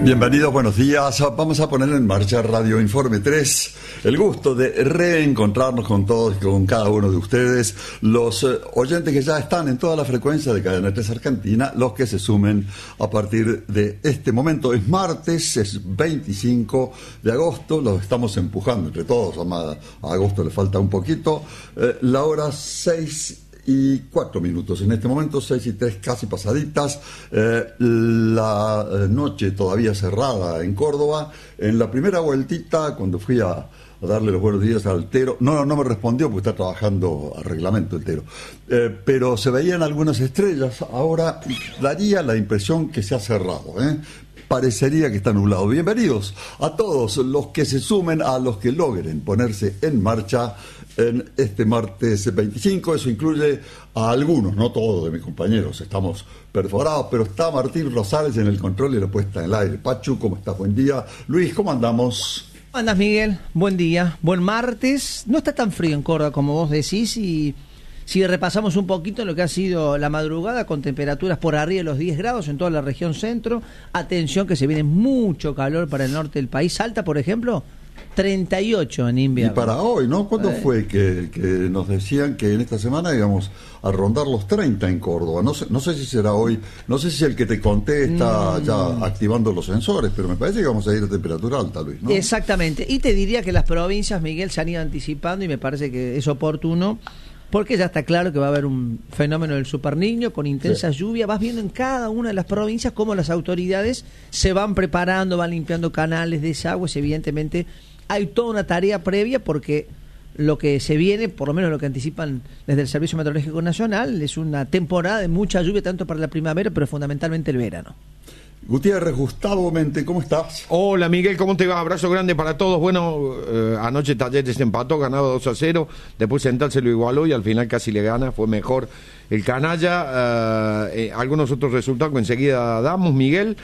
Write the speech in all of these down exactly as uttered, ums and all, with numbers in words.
Bienvenidos, buenos días. Vamos a poner en marcha Radio Informe tres. El gusto de reencontrarnos con todos y con cada uno de ustedes, los eh, oyentes que ya están en toda la frecuencia de Cadena tres Argentina, los que se sumen a partir de este momento. Es martes, es veinticinco de agosto, los estamos empujando entre todos. A, a agosto le falta un poquito. Eh, la hora seis y cuatro minutos en este momento, seis y tres casi pasaditas, eh, la noche todavía cerrada en Córdoba. En la primera vueltita, cuando fui a, a darle los buenos días al Tero, no, no me respondió porque está trabajando a reglamento el Tero, eh, pero se veían algunas estrellas. Ahora daría la impresión que se ha cerrado, ¿eh? Parecería que está nublado. Bienvenidos a todos los que se sumen, a los que logren ponerse en marcha en este martes veinticinco. Eso incluye a algunos, no todos de mis compañeros, estamos perforados, pero está Martín Rosales en el control y la puesta en el aire. Pachu, ¿cómo estás? Buen día. Luis, ¿cómo andamos? ¿Cómo andas, Miguel? Buen día, buen martes. No está tan frío en Córdoba como vos decís, y si repasamos un poquito lo que ha sido la madrugada, con temperaturas por arriba de los diez grados en toda la región centro. Atención que se viene mucho calor para el norte del país. Salta, por ejemplo, treinta y ocho en invierno. Y para hoy, ¿no? ¿Cuándo eh. fue que, que nos decían que en esta semana íbamos a rondar los treinta en Córdoba? No sé, no sé si será hoy, no sé si el que te conté está mm. ya activando los sensores, pero me parece que vamos a ir a temperatura alta, Luis, ¿no? Exactamente. Y te diría que las provincias, Miguel, se han ido anticipando y me parece que es oportuno, porque ya está claro que va a haber un fenómeno del superniño con intensa sí. lluvia. Vas viendo en cada una de las provincias cómo las autoridades se van preparando, van limpiando canales, desagües. Evidentemente hay toda una tarea previa, porque lo que se viene, por lo menos lo que anticipan desde el Servicio Meteorológico Nacional, es una temporada de mucha lluvia, tanto para la primavera, pero fundamentalmente el verano. Gutiérrez, Gustavo Mente, ¿cómo estás? Hola, Miguel, ¿cómo te va? Abrazo grande para todos. Bueno, eh, anoche Talleres empató, ganado dos a cero, después Central se lo igualó y al final casi le gana, fue mejor el canalla. Eh, eh, algunos otros resultados que enseguida damos, Miguel.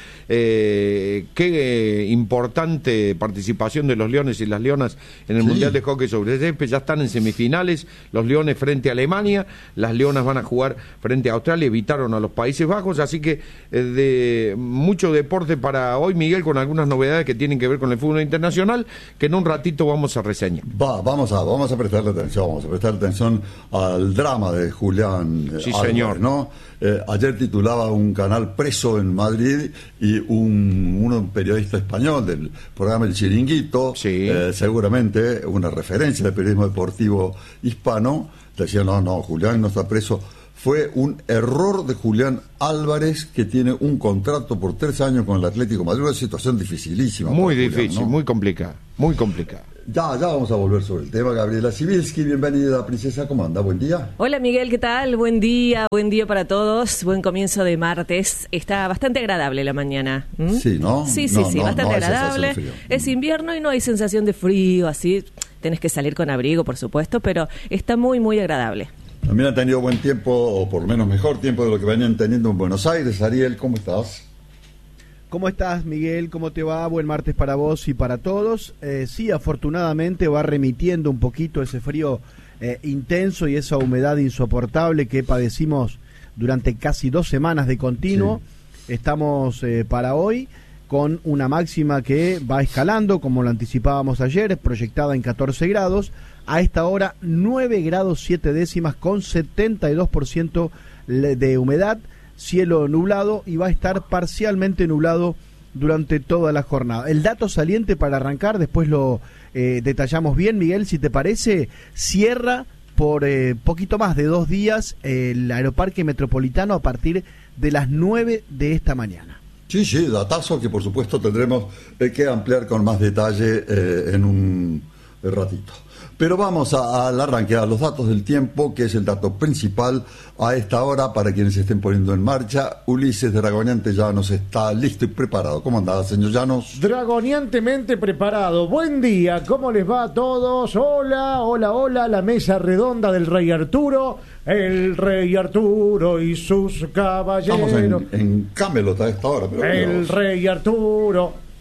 Eh, qué eh, importante participación de los Leones y las Leonas en el sí. Mundial de Hockey sobre Césped. Ya están en semifinales, los Leones frente a Alemania, las Leonas van a jugar frente a Australia, evitaron a los Países Bajos, así que eh, de mucho deporte para hoy, Miguel, con algunas novedades que tienen que ver con el fútbol internacional, que en un ratito vamos a reseñar. Va, vamos a, vamos a prestarle atención, vamos a prestar atención al drama de Julián. Sí, Álvarez, señor. ¿no? Eh, ayer titulaba un canal preso en Madrid y un, un periodista español del programa El Chiringuito, sí. eh, seguramente una referencia del periodismo deportivo hispano, decía, no, no, Julián no está preso. Fue un error de Julián Álvarez, que tiene un contrato por tres años con el Atlético de Madrid, una situación dificilísima. Muy Julián, difícil, ¿no? muy complicada, muy complicada. Ya, ya vamos a volver sobre el tema. Gabriela Sibilski, bienvenida, princesa, ¿cómo anda? Buen día. Hola, Miguel, ¿qué tal? Buen día, buen día para todos, buen comienzo de martes. Está bastante agradable la mañana. ¿Mm? Sí, ¿no? Sí, sí, no, sí, no, bastante no agradable. Es invierno y no hay sensación de frío, así. Tenés que salir con abrigo, por supuesto, pero está muy, muy agradable. También han tenido buen tiempo, o por lo menos mejor tiempo de lo que venían teniendo en Buenos Aires. Ariel, ¿cómo estás? ¿Cómo estás, Miguel? ¿Cómo te va? Buen martes para vos y para todos. Eh, sí, afortunadamente va remitiendo un poquito ese frío eh, intenso y esa humedad insoportable que padecimos durante casi dos semanas de continuo. Sí. Estamos eh, para hoy con una máxima que va escalando, como lo anticipábamos ayer, proyectada en catorce grados. A esta hora, nueve grados siete décimas con setenta y dos por ciento de humedad, cielo nublado, y va a estar parcialmente nublado durante toda la jornada. El dato saliente para arrancar, después lo eh, detallamos bien, Miguel, si te parece, cierra por eh, poquito más de dos días eh, el Aeroparque Metropolitano a partir de las nueve de esta mañana. Sí, sí, datazo que por supuesto tendremos eh, que ampliar con más detalle eh, en un ratito. Pero vamos a, al arranque, a los datos del tiempo, que es el dato principal a esta hora para quienes se estén poniendo en marcha. Ulises Dragoniante Llanos está listo y preparado. ¿Cómo anda, señor Llanos? Dragoniantemente preparado. Buen día, ¿cómo les va a todos? Hola, hola, hola, la mesa redonda del Rey Arturo. El Rey Arturo y sus caballeros. Estamos en, en Camelot a esta hora. Pero el Rey Arturo.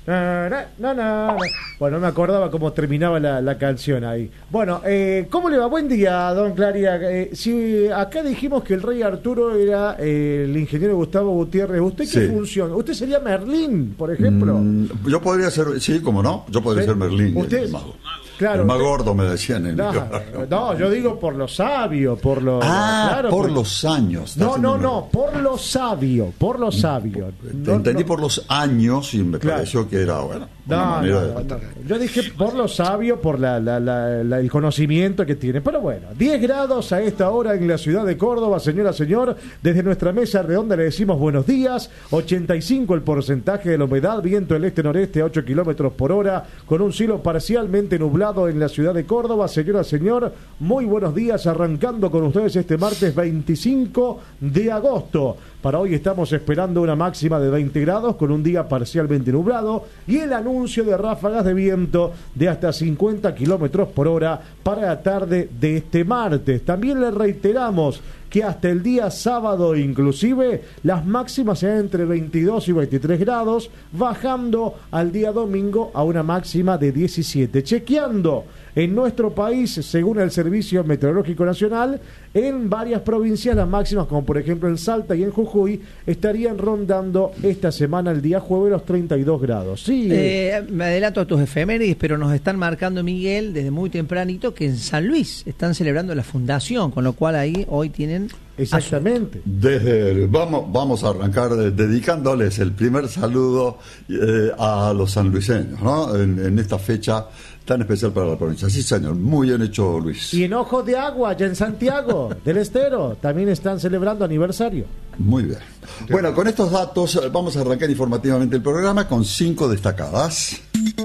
Na, na, na, na. Bueno, no me acordaba cómo terminaba la, la canción ahí. Bueno, eh, ¿cómo le va? Buen día, don Claria. Eh, si acá dijimos que el rey Arturo era eh, el ingeniero Gustavo Gutiérrez, ¿usted qué Sí. función? ¿Usted sería Merlín, por ejemplo? Mm, yo podría ser, sí, como no, yo podría ¿Sí? ser Merlín, Usted- el mago. Claro, el más usted- gordo me decían en No, no, yo digo por lo sabio, por lo... Ah, claro, por los años. No, Estás no, haciendo- no, por lo sabio, por lo sabio. Te No, entendí no- por los años y me Claro. pareció que era, bueno, una No, manera no, de no, faltar. no. Yo dije por lo sabio, por la, la- la- la- el conocimiento que tiene. Pero bueno, diez grados a esta hora en la ciudad de Córdoba, señora, señor. Desde nuestra mesa redonda le decimos buenos días. ochenta y cinco el porcentaje de la humedad, viento del este-noreste a ocho kilómetros por hora, con un cielo parcialmente nublado en la ciudad de Córdoba. Señora, señor, muy buenos días. Arrancando con ustedes este martes veinticinco de agosto. Para hoy estamos esperando una máxima de veinte grados con un día parcialmente nublado y el anuncio de ráfagas de viento de hasta cincuenta kilómetros por hora para la tarde de este martes. También le reiteramos que hasta el día sábado inclusive las máximas serán entre veintidós y veintitrés grados, bajando al día domingo a una máxima de diecisiete. Chequeando en nuestro país, según el Servicio Meteorológico Nacional, en varias provincias las máximas, como por ejemplo en Salta y en Jujuy, estarían rondando esta semana, el día jueves, los treinta y dos grados. Sí, Eh, me adelanto a tus efemérides, pero nos están marcando, Miguel, desde muy tempranito, que en San Luis están celebrando la fundación, con lo cual ahí hoy tienen... exactamente. Desde, vamos, vamos a arrancar de- dedicándoles el primer saludo eh, a los sanluiseños, ¿no? En, en esta fecha tan especial para la provincia. Sí, señor, muy bien hecho, Luis. Y en Ojos de Agua, allá en Santiago del Estero, también están celebrando aniversario. Muy bien. Bueno, con estos datos eh, vamos a arrancar informativamente el programa con cinco destacadas.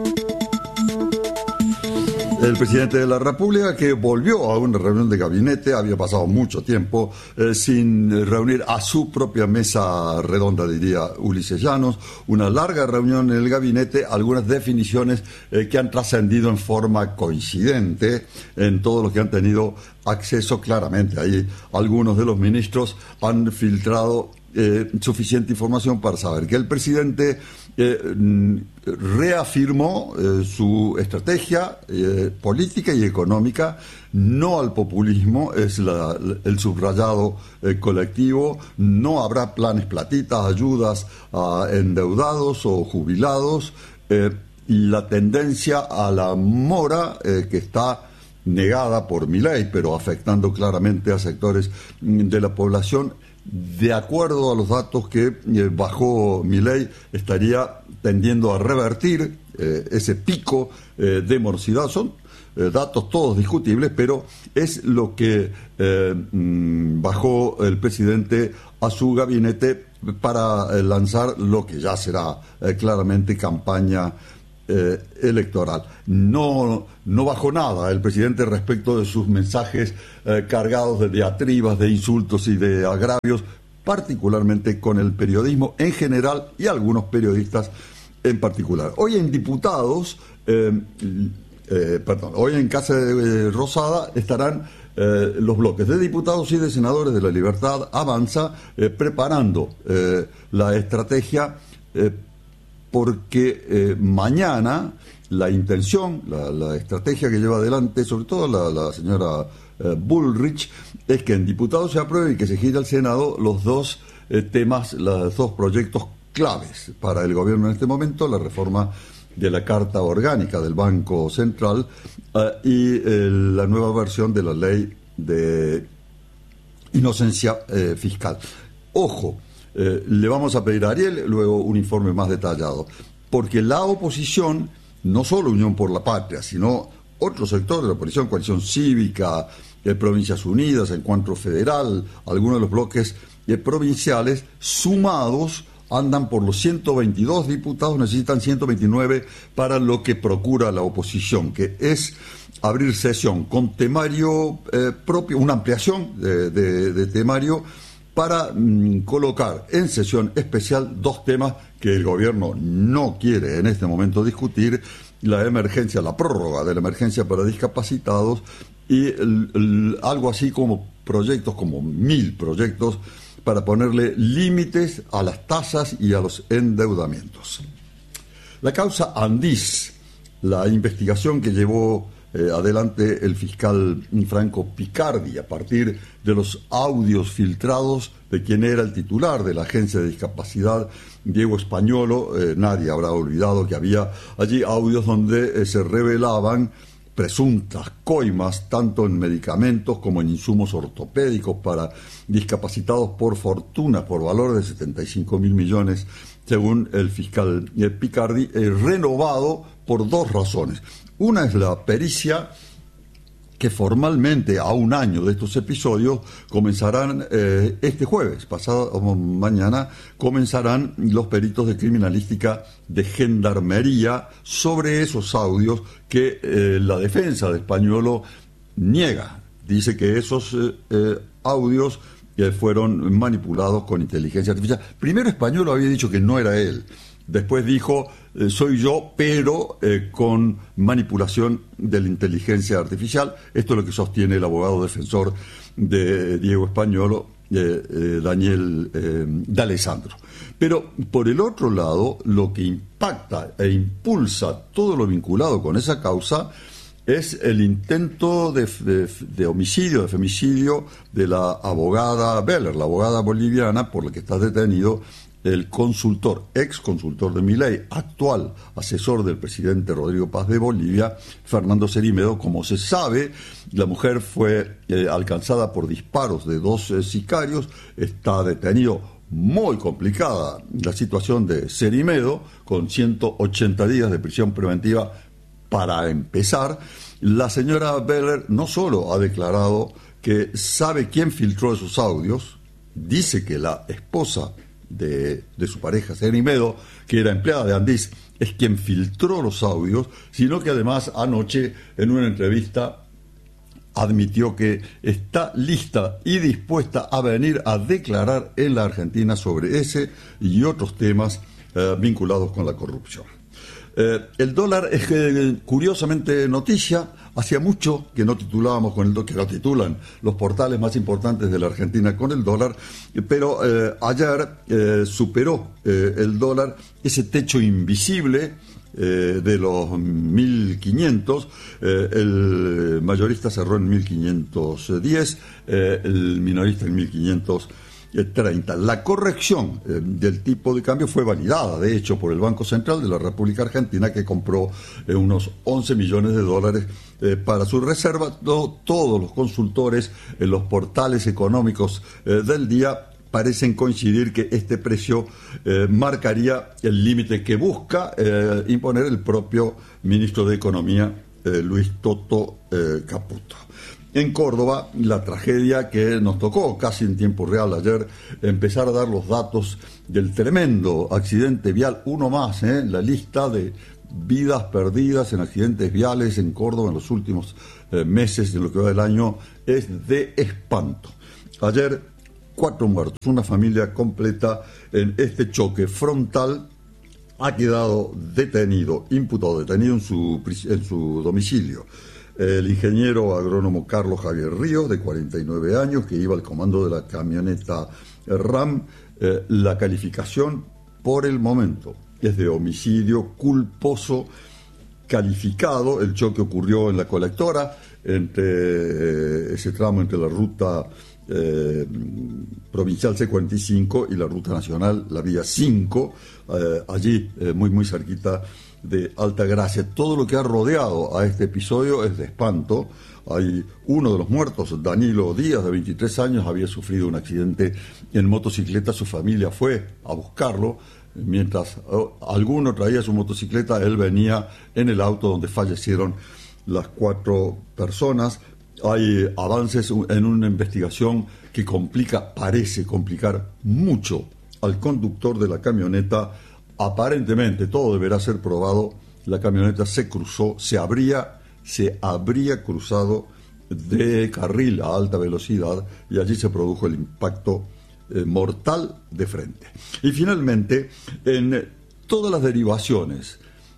El presidente de la República, que volvió a una reunión de gabinete, había pasado mucho tiempo eh, sin reunir a su propia mesa redonda, diría Ulises Llanos, una larga reunión en el gabinete, algunas definiciones eh, que han trascendido en forma coincidente en todos los que han tenido acceso claramente. Ahí algunos de los ministros han filtrado Eh, suficiente información para saber que el presidente eh, reafirmó eh, su estrategia eh, política y económica, no al populismo, es la, el subrayado eh, colectivo, no habrá planes platitas, ayudas a endeudados o jubilados, eh, y la tendencia a la mora eh, que está negada por Milei, pero afectando claramente a sectores de la población. De acuerdo a los datos que eh, bajó Milei, estaría tendiendo a revertir eh, ese pico eh, de morosidad. Son eh, datos todos discutibles, pero es lo que eh, mm, bajó el presidente a su gabinete para eh, lanzar lo que ya será eh, claramente campaña Eh, electoral. No, no bajó nada el presidente respecto de sus mensajes eh, cargados de diatribas, de insultos y de agravios, particularmente con el periodismo en general y algunos periodistas en particular. Hoy en diputados, eh, eh, perdón, hoy en Casa de Rosada estarán eh, los bloques de diputados y de senadores de La Libertad Avanza eh, preparando eh, la estrategia eh, porque eh, mañana la intención, la, la estrategia que lleva adelante, sobre todo la, la señora eh, Bullrich, es que en diputados se apruebe y que se gire al Senado los dos eh, temas, los dos proyectos claves para el gobierno en este momento, la reforma de la Carta Orgánica del Banco Central eh, y eh, la nueva versión de la ley de inocencia eh, fiscal. Ojo, eh, le vamos a pedir a Ariel luego un informe más detallado, porque la oposición, no solo Unión por la Patria, sino otro sector de la oposición, Coalición Cívica, eh, Provincias Unidas, Encuentro Federal, algunos de los bloques eh, provinciales, sumados, andan por los ciento veintidós diputados, necesitan ciento veintinueve para lo que procura la oposición, que es abrir sesión con temario eh, propio, una ampliación de, de, de temario para mm, colocar en sesión especial dos temas que el gobierno no quiere en este momento discutir: la emergencia, la prórroga de la emergencia para discapacitados y el, el, algo así como proyectos, como mil proyectos para ponerle límites a las tasas y a los endeudamientos. La causa Andís, la investigación que llevó eh, adelante el fiscal Franco Picardi a partir de los audios filtrados de quien era el titular de la Agencia de Discapacidad, Diego Españolo. Eh, nadie habrá olvidado que había allí audios donde eh, se revelaban presuntas coimas tanto en medicamentos como en insumos ortopédicos para discapacitados por fortuna por valor de setenta y cinco mil millones, según el fiscal eh, Picardi, eh, renovado por dos razones. Una es la pericia que formalmente a un año de estos episodios comenzarán eh, este jueves, pasado o mañana, comenzarán los peritos de criminalística de Gendarmería sobre esos audios que eh, la defensa de Españolo niega. Dice que esos eh, eh, audios eh, fueron manipulados con inteligencia artificial. Primero Españolo había dicho que no era él. Después dijo, eh, soy yo, pero eh, con manipulación de la inteligencia artificial. Esto es lo que sostiene el abogado defensor de Diego Españolo, eh, eh, Daniel eh, D'Alessandro. Pero, por el otro lado, lo que impacta e impulsa todo lo vinculado con esa causa es el intento de, de, de homicidio, de femicidio de la abogada Beller, la abogada boliviana por la que está detenido el consultor, ex consultor de Milei, actual asesor del presidente Rodrigo Paz de Bolivia, Fernando Cerimedo. Como se sabe, la mujer fue eh, alcanzada por disparos de dos eh, sicarios, está detenido. Muy complicada la situación de Cerimedo, con ciento ochenta días de prisión preventiva para empezar. La señora Beller no solo ha declarado que sabe quién filtró esos audios, dice que la esposa De, de su pareja, Cerimedo, que era empleada de Andís, es quien filtró los audios, sino que además anoche en una entrevista admitió que está lista y dispuesta a venir a declarar en la Argentina sobre ese y otros temas eh, vinculados con la corrupción. Eh, el dólar es eh, curiosamente noticia. Hacía mucho que no titulábamos con el dólar, que no titulan los portales más importantes de la Argentina con el dólar, pero eh, ayer eh, superó eh, el dólar ese techo invisible eh, de los mil quinientos. Eh, el mayorista cerró en mil quinientos diez, eh, el minorista en mil quinientos treinta. La corrección eh, del tipo de cambio fue validada, de hecho, por el Banco Central de la República Argentina, que compró eh, unos once millones de dólares eh, para su reserva. To- todos los consultores en los portales económicos eh, del día parecen coincidir que este precio eh, marcaría el límite que busca eh, imponer el propio ministro de Economía, eh, Luis Toto eh, Caputo. En Córdoba, la tragedia que nos tocó casi en tiempo real ayer, empezar a dar los datos del tremendo accidente vial, uno más, ¿eh? La lista de vidas perdidas en accidentes viales en Córdoba en los últimos eh, meses de lo que va del año es de espanto. Ayer, cuatro muertos, una familia completa en este choque frontal. Ha quedado detenido, imputado, detenido en su, en su domicilio, el ingeniero agrónomo Carlos Javier Ríos, de cuarenta y nueve años, que iba al comando de la camioneta RAM. Eh, la calificación por el momento es de homicidio culposo calificado. El choque ocurrió en la colectora, entre eh, ese tramo entre la ruta eh, provincial C cuarenta y cinco y la ruta nacional, la vía cinco, eh, allí eh, muy muy cerquita de Altagracia. Todo lo que ha rodeado a este episodio es de espanto. Hay uno de los muertos, Danilo Díaz, de veintitrés años, había sufrido un accidente en motocicleta. Su familia fue a buscarlo. Mientras oh, alguno traía su motocicleta, él venía en el auto donde fallecieron las cuatro personas. Hay avances en una investigación que complica, parece complicar mucho al conductor de la camioneta. Aparentemente, todo deberá ser probado. La camioneta se cruzó, se habría, se habría cruzado de carril a alta velocidad y allí se produjo el impacto eh, mortal de frente. Y finalmente, en todas las derivaciones,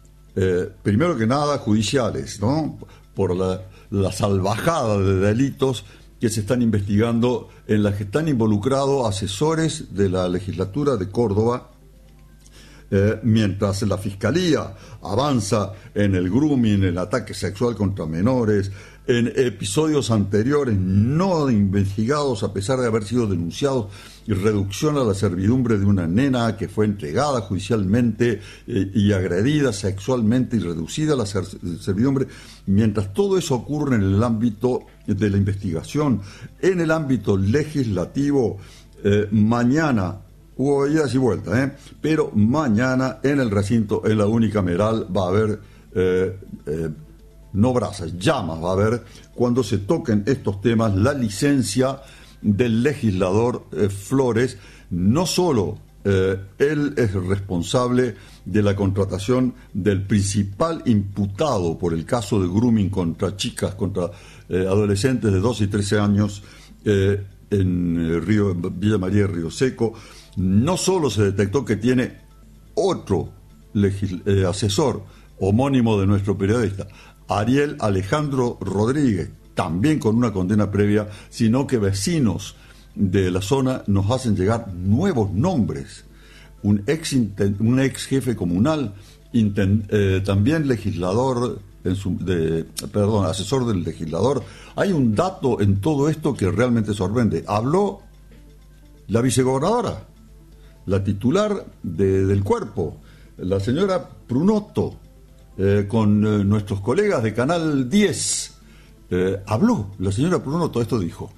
eh, primero que nada judiciales, ¿no?, por la, la salvajada de delitos que se están investigando, en las que están involucrados asesores de la legislatura de Córdoba, Eh, mientras la Fiscalía avanza en el grooming, el ataque sexual contra menores, en episodios anteriores no investigados a pesar de haber sido denunciados, y reducción a la servidumbre de una nena que fue entregada judicialmente eh, y agredida sexualmente y reducida a la ser- servidumbre, mientras todo eso ocurre en el ámbito de la investigación, en el ámbito legislativo, eh, mañana hubo idas y vueltas, ¿eh? Pero mañana en el recinto, en la unicameral, va a haber, eh, eh, no brasas, llamas va a haber, cuando se toquen estos temas, la licencia del legislador eh, Flores. No solo eh, él es responsable de la contratación del principal imputado por el caso de grooming contra chicas, contra eh, adolescentes de doce y trece años eh, en eh, Río, Villa María, Río Seco. No solo se detectó que tiene otro legis- eh, asesor homónimo de nuestro periodista, Ariel Alejandro Rodríguez, también con una condena previa, sino que vecinos de la zona nos hacen llegar nuevos nombres. Un ex, inten- un ex jefe comunal, inten- eh, también legislador, en su, de, perdón, asesor del legislador. Hay un dato en todo esto que realmente sorprende. Habló la vicegobernadora, la titular de, del cuerpo, la señora Prunotto, eh, con eh, nuestros colegas de Canal diez. Eh, habló la señora Prunotto, esto dijo.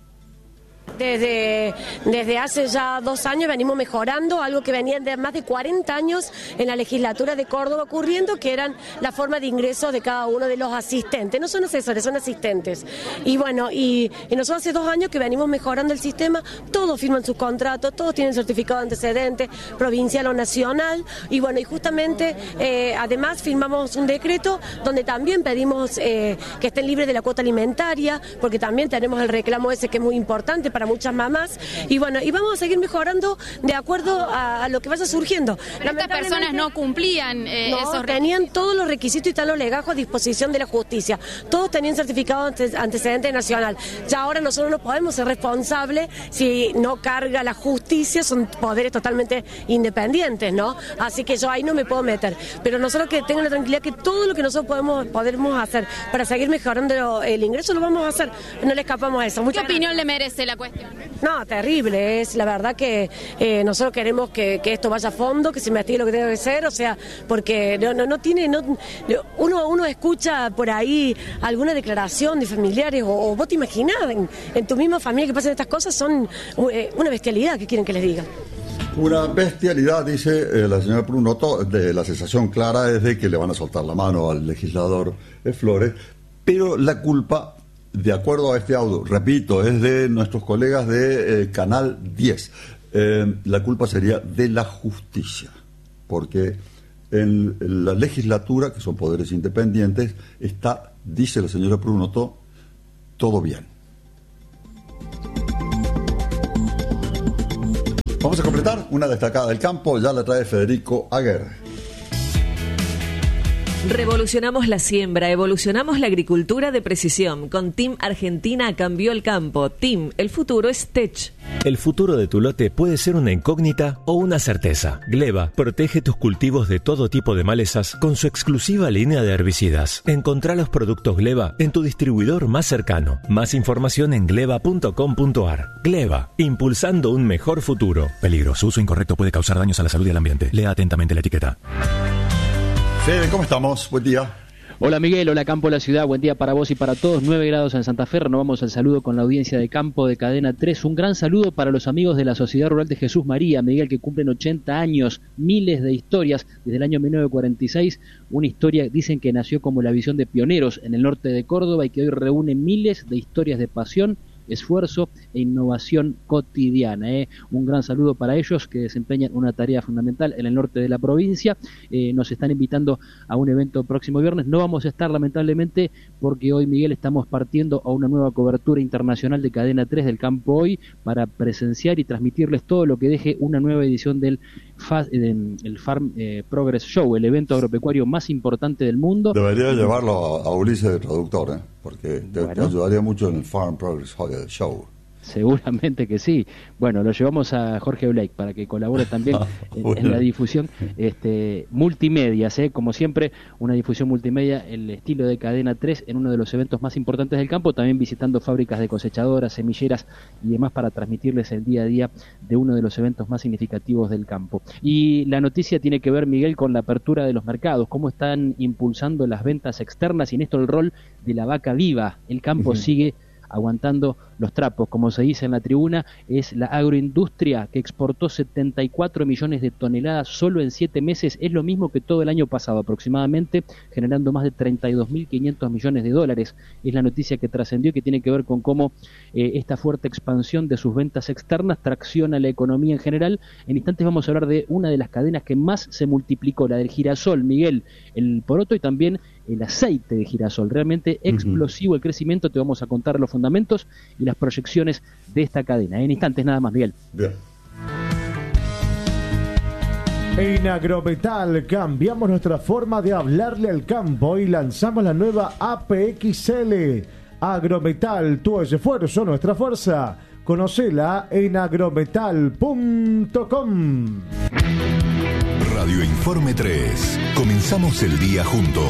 Desde, desde hace ya dos años venimos mejorando algo que venía de más de cuarenta años en la legislatura de Córdoba ocurriendo, que eran la forma de ingreso de cada uno de los asistentes. No son asesores, son asistentes. Y bueno, y, y nosotros hace dos años que venimos mejorando el sistema, todos firman sus contratos, todos tienen certificado de antecedentes, provincial o nacional. Y bueno, y justamente, eh, además firmamos un decreto donde también pedimos eh, que estén libres de la cuota alimentaria, porque también tenemos el reclamo ese que es muy importante para muchas mamás, y bueno, y vamos a seguir mejorando de acuerdo a, a lo que vaya surgiendo. Estas personas no cumplían eh, no, esos tenían todos los requisitos y están los legajos a disposición de la justicia. Todos tenían certificado ante, antecedente nacional. Ya ahora nosotros no podemos ser responsables si no carga la justicia, son poderes totalmente independientes, ¿no? Así que yo ahí no me puedo meter. Pero nosotros que tengan la tranquilidad que todo lo que nosotros podemos, podemos hacer para seguir mejorando el ingreso lo vamos a hacer. No le escapamos a eso. Muchas ¿Qué opinión le merece la cuestión? No, terrible, es la verdad que eh, nosotros queremos que, que esto vaya a fondo, que se investigue lo que debe ser, o sea, porque no no, no tiene, no, uno uno escucha por ahí alguna declaración de familiares, o, o vos te imaginás en, en tu misma familia que pasen estas cosas, son eh, una bestialidad, que quieren que les diga. Una bestialidad, dice eh, la señora Prunotto. De la sensación clara es de que le van a soltar la mano al legislador eh, Flores, pero la culpa, de acuerdo a este audio, repito, es de nuestros colegas de eh, Canal diez. Eh, la culpa sería de la justicia, porque en, en la legislatura, que son poderes independientes, está, dice la señora Prunotto, todo bien. Vamos a completar una destacada del campo, ya la trae Federico Aguirre. Revolucionamos la siembra, evolucionamos la agricultura de precisión. Con Team Argentina cambió el campo. Team, el futuro es Tech. El futuro de tu lote puede ser una incógnita o una certeza. Gleba protege tus cultivos de todo tipo de malezas con su exclusiva línea de herbicidas. Encontrá los productos Gleba en tu distribuidor más cercano. Más información en gleba punto com punto ar. Gleba, impulsando un mejor futuro. Peligro, su uso incorrecto puede causar daños a la salud y al ambiente. Lea atentamente la etiqueta. Fede, ¿cómo estamos? Buen día. Hola Miguel, hola Campo de la Ciudad, buen día para vos y para todos. Nueve grados en Santa Fe, renovamos el saludo con la audiencia de Campo de Cadena tres. Un gran saludo para los amigos de la Sociedad Rural de Jesús María, Miguel, que cumplen ochenta años, miles de historias desde el año mil novecientos cuarenta y seis. Una historia, dicen que nació como la visión de pioneros en el norte de Córdoba y que hoy reúne miles de historias de pasión, esfuerzo e innovación cotidiana. ¿eh? Un gran saludo para ellos que desempeñan una tarea fundamental en el norte de la provincia. Eh, nos están invitando a un evento próximo viernes. No vamos a estar lamentablemente porque hoy, Miguel, estamos partiendo a una nueva cobertura internacional de Cadena tres del Campo Hoy para presenciar y transmitirles todo lo que deje una nueva edición del Fa- eh, el Farm eh, Progress Show, el evento agropecuario más importante del mundo. Debería llevarlo a, a Ulises de traductor, ¿eh? porque te, Bueno. te ayudaría mucho en el Farm Progress Show. Seguramente que sí. Bueno, lo llevamos a Jorge Blake para que colabore también Ah, en, bueno. en la difusión este, multimedia, ¿eh? Como siempre, una difusión multimedia, el estilo de Cadena tres en uno de los eventos más importantes del campo, también visitando fábricas de cosechadoras, semilleras y demás para transmitirles el día a día de uno de los eventos más significativos del campo. Y la noticia tiene que ver, Miguel, con la apertura de los mercados, cómo están impulsando las ventas externas y en esto el rol de la vaca viva. El campo uh-huh. sigue aguantando los trapos, como se dice en la tribuna, es la agroindustria que exportó setenta y cuatro millones de toneladas solo en siete meses, es lo mismo que todo el año pasado aproximadamente, generando más de treinta y dos mil quinientos millones de dólares. Es la noticia que trascendió y que tiene que ver con cómo eh, esta fuerte expansión de sus ventas externas tracciona la economía en general. En instantes vamos a hablar de una de las cadenas que más se multiplicó, la del girasol, Miguel, el poroto y también el aceite de girasol. Realmente explosivo el crecimiento. Te vamos a contar los fundamentos y las proyecciones de esta cadena. En instantes nada más, Miguel. Bien. En Agrometal cambiamos nuestra forma de hablarle al campo y lanzamos la nueva A P X L. Agrometal, tu esfuerzo, nuestra fuerza. Conocela en agrometal punto com. Radio Informe tres. Comenzamos el día juntos.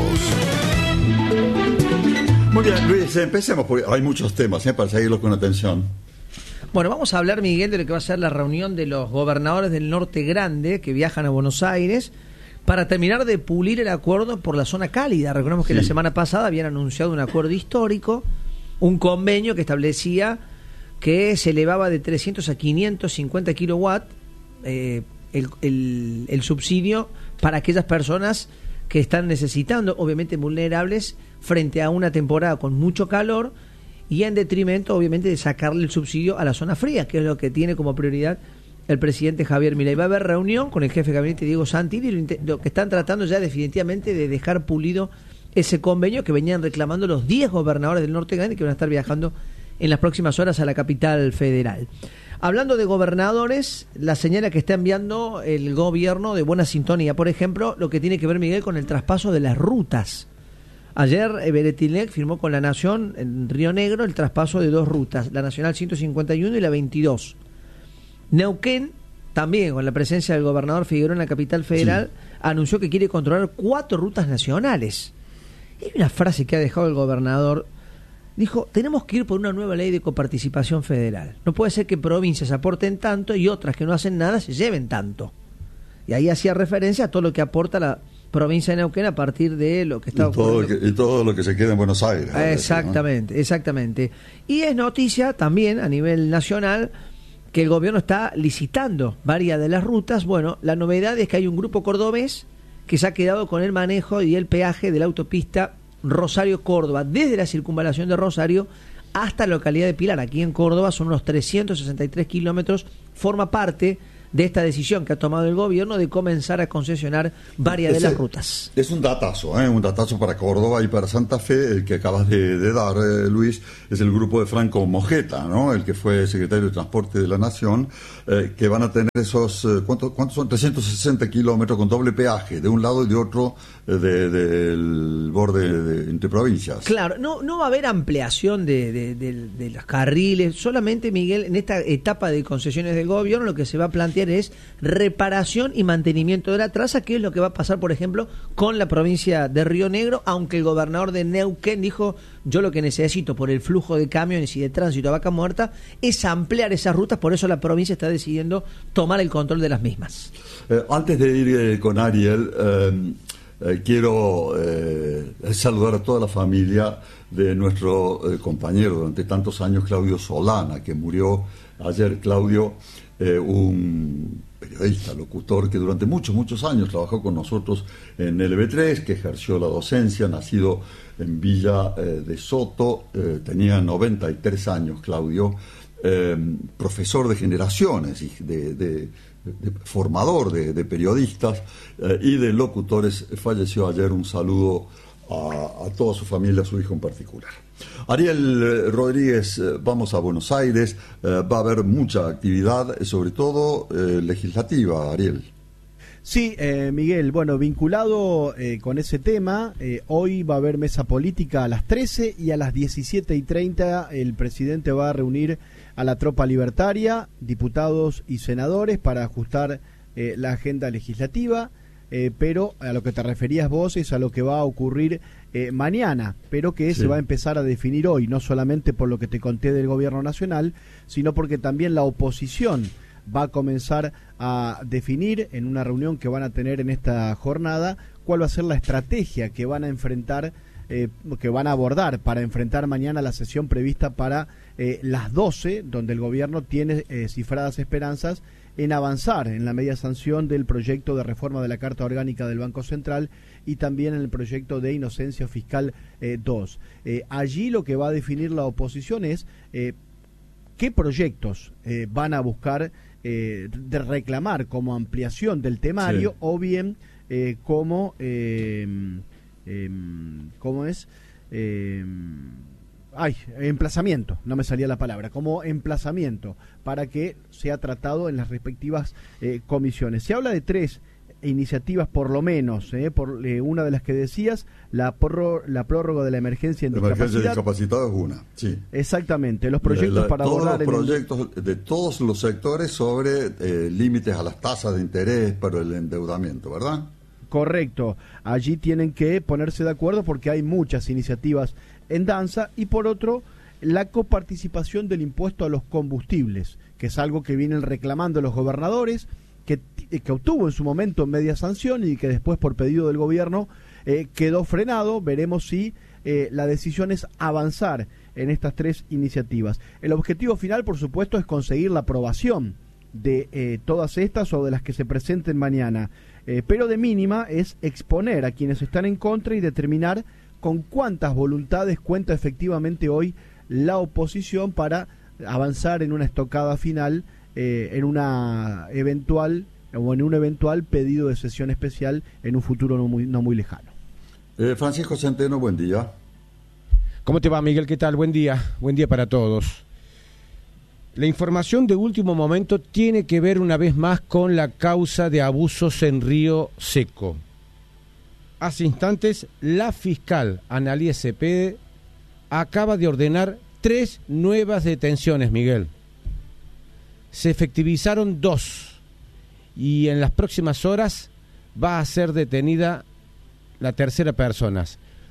Muy bien, Luis, empecemos porque hay muchos temas ¿eh? para seguirlos con atención. Bueno, vamos a hablar, Miguel, de lo que va a ser la reunión de los gobernadores del Norte Grande que viajan a Buenos Aires para terminar de pulir el acuerdo por la zona cálida. Recordemos que sí. la semana pasada habían anunciado un acuerdo histórico, un convenio que establecía que se elevaba de trescientos a quinientos cincuenta kilowatts eh, el, el, el subsidio para aquellas personas que están necesitando, obviamente vulnerables, frente a una temporada con mucho calor y en detrimento, obviamente, de sacarle el subsidio a la zona fría, que es lo que tiene como prioridad el presidente Javier Milei. Va a haber reunión con el jefe de gabinete Diego Santilli, lo, lo que están tratando ya definitivamente de dejar pulido ese convenio que venían reclamando los diez gobernadores del Norte Grande que van a estar viajando en las próximas horas a la capital federal. Hablando de gobernadores, la señal que está enviando el gobierno de Buena Sintonía, por ejemplo, lo que tiene que ver, Miguel, con el traspaso de las rutas. Ayer Beretilnec firmó con La Nación en Río Negro el traspaso de dos rutas, la Nacional ciento cincuenta y uno y la veintidós. Neuquén, también con la presencia del gobernador Figueroa en la capital federal, sí. anunció que quiere controlar cuatro rutas nacionales. Y hay una frase que ha dejado el gobernador. Dijo, tenemos que ir por una nueva ley de coparticipación federal. No puede ser que provincias aporten tanto y otras que no hacen nada se lleven tanto. Y ahí hacía referencia a todo lo que aporta la provincia de Neuquén a partir de lo que está y ocurriendo. todo, que, y todo lo que se queda en Buenos Aires. Exactamente, ¿no? exactamente. Y es noticia también a nivel nacional que el gobierno está licitando varias de las rutas. Bueno, la novedad es que hay un grupo cordobés que se ha quedado con el manejo y el peaje de la autopista Rosario-Córdoba, desde la circunvalación de Rosario hasta la localidad de Pilar. Aquí en Córdoba son unos trescientos sesenta y tres kilómetros. Forma parte de esta decisión que ha tomado el gobierno de comenzar a concesionar varias Ese, de las rutas. Es un datazo, ¿eh? un datazo para Córdoba y para Santa Fe. El que acabas de, de dar, eh, Luis, es el grupo de Franco Mojeta, ¿no? El que fue secretario de Transporte de la Nación, eh, que van a tener esos, eh, ¿cuántos cuántos son? trescientos sesenta kilómetros con doble peaje, de un lado y de otro del de, de borde de, entre provincias. Claro, no, no va a haber ampliación de, de, de, de los carriles, solamente, Miguel, en esta etapa de concesiones del gobierno lo que se va a plantear es reparación y mantenimiento de la traza, que es lo que va a pasar, por ejemplo, con la provincia de Río Negro, aunque el gobernador de Neuquén dijo, yo lo que necesito por el flujo de camiones y de tránsito a Vaca Muerta es ampliar esas rutas, por eso la provincia está decidiendo tomar el control de las mismas. Eh, antes de ir eh, con Ariel, eh, eh, quiero eh, saludar a toda la familia de nuestro eh, compañero durante tantos años, Claudio Solana, que murió ayer. Claudio, Eh, un periodista, locutor que durante muchos, muchos años trabajó con nosotros en L B tres, que ejerció la docencia, nacido en Villa eh, de Soto, eh, tenía noventa y tres años, Claudio, eh, profesor de generaciones, y de, de, de formador de, de periodistas eh, y de locutores. Falleció ayer. Un saludo a, a toda su familia, a su hijo en particular. Ariel eh, Rodríguez, eh, vamos a Buenos Aires, eh, va a haber mucha actividad, eh, sobre todo eh, legislativa, Ariel. Sí, eh, Miguel, bueno, vinculado eh, con ese tema, eh, hoy va a haber mesa política a las trece y a las diecisiete y treinta el presidente va a reunir a la tropa libertaria, diputados y senadores para ajustar eh, la agenda legislativa, eh, pero a lo que te referías vos es a lo que va a ocurrir eh, mañana, pero que sí. se va a empezar a definir hoy, no solamente por lo que te conté del gobierno nacional, sino porque también la oposición va a comenzar a definir en una reunión que van a tener en esta jornada cuál va a ser la estrategia que van a enfrentar, eh, que van a abordar para enfrentar mañana la sesión prevista para eh, las doce, donde el gobierno tiene eh, cifradas esperanzas en avanzar en la media sanción del proyecto de reforma de la Carta Orgánica del Banco Central y también en el proyecto de inocencia fiscal eh, dos. Eh, allí lo que va a definir la oposición es eh, qué proyectos eh, van a buscar Eh, de reclamar como ampliación del temario, sí. o bien eh, como eh, eh, ¿cómo es? Eh, ay, emplazamiento, no me salía la palabra, como emplazamiento para que sea tratado en las respectivas eh, comisiones. Se habla de tres iniciativas por lo menos, eh, por eh, una de las que decías, la, porro, la prórroga de la emergencia en discapacidad. La emergencia discapacidad es una, sí. Exactamente, los proyectos la, la, para todos abordar... los proyectos el... de todos los sectores sobre eh, límites a las tasas de interés para el endeudamiento, ¿verdad? Correcto, allí tienen que ponerse de acuerdo porque hay muchas iniciativas en danza, y por otro, la coparticipación del impuesto a los combustibles, que es algo que vienen reclamando los gobernadores, que, que obtuvo en su momento media sanción y que después por pedido del gobierno eh, quedó frenado. Veremos si eh, la decisión es avanzar en estas tres iniciativas. El objetivo final, por supuesto, es conseguir la aprobación de eh, todas estas o de las que se presenten mañana, eh, pero de mínima es exponer a quienes están en contra y determinar con cuántas voluntades cuenta efectivamente hoy la oposición para avanzar en una estocada final, eh, en una eventual o en un eventual pedido de sesión especial en un futuro no muy, no muy lejano. Eh, Francisco Centeno, buen día. ¿Cómo te va, Miguel? ¿Qué tal? Buen día, buen día para todos. La información de último momento tiene que ver una vez más con la causa de abusos en Río Seco. Hace instantes, la fiscal Analía Cepede acaba de ordenar tres nuevas detenciones, Miguel. Se efectivizaron dos y en las próximas horas va a ser detenida la tercera persona.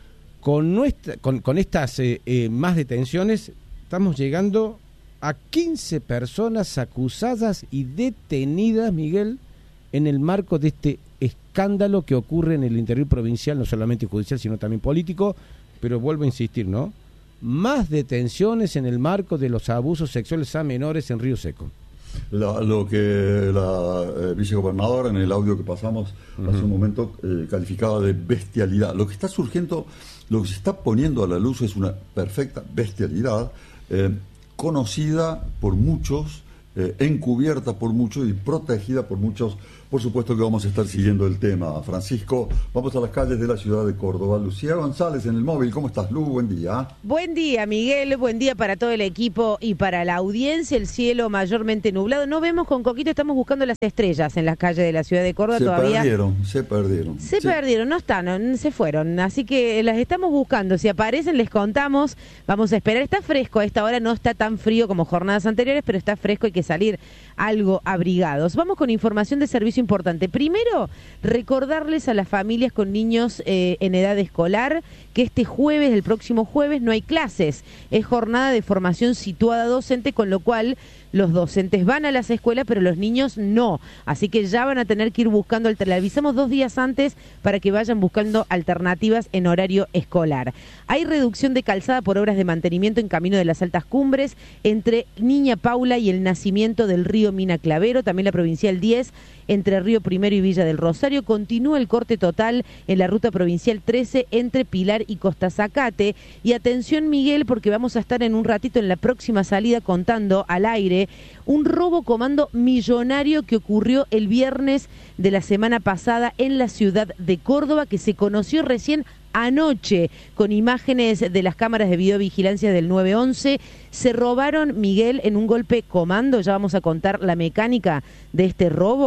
Con, nuestra, con, con estas eh, eh, más detenciones estamos llegando a quince personas acusadas y detenidas, Miguel, en el marco de este escándalo que ocurre en el interior provincial, no solamente judicial, sino también político, pero vuelvo a insistir, ¿no? Más detenciones en el marco de los abusos sexuales a menores en Río Seco. La, lo que la eh, vicegobernadora en el audio que pasamos uh-huh. hace un momento eh, calificaba de bestialidad. Lo que está surgiendo, lo que se está poniendo a la luz es una perfecta bestialidad, eh, conocida por muchos, eh, encubierta por muchos y protegida por muchos. Por supuesto que vamos a estar siguiendo el tema. Francisco, vamos a las calles de la ciudad de Córdoba. Lucía González en el móvil. ¿Cómo estás, Lu? Buen día. Buen día, Miguel. Buen día para todo el equipo y para la audiencia. El cielo mayormente nublado. No vemos con Coquito, estamos buscando las estrellas en las calles de la ciudad de Córdoba. Se todavía. perdieron, se perdieron. Se sí. perdieron, no están, se fueron. Así que las estamos buscando. Si aparecen, les contamos. Vamos a esperar. Está fresco. A esta hora no está tan frío como jornadas anteriores, pero está fresco. Hay que salir algo abrigados. Vamos con información de servicio importante. Primero, recordarles a las familias con niños eh, en edad escolar que este jueves, el próximo jueves, no hay clases. Es jornada de formación situada docente, con lo cual los docentes van a las escuelas, pero los niños no. Así que ya van a tener que ir buscando, le avisamos dos días antes para que vayan buscando alternativas en horario escolar. Hay reducción de calzada por obras de mantenimiento en Camino de las Altas Cumbres, entre Niña Paula y el nacimiento del río Mina Clavero, también la Provincial diez, entre Río Primero y Villa del Rosario. Continúa el corte total en la ruta provincial trece entre Pilar y Costa Zacate. Y atención, Miguel, porque vamos a estar en un ratito en la próxima salida contando al aire un robo comando millonario que ocurrió el viernes de la semana pasada en la ciudad de Córdoba, que se conoció recién anoche con imágenes de las cámaras de videovigilancia del nueve once. Se robaron, Miguel, en un golpe comando, ya vamos a contar la mecánica de este robo,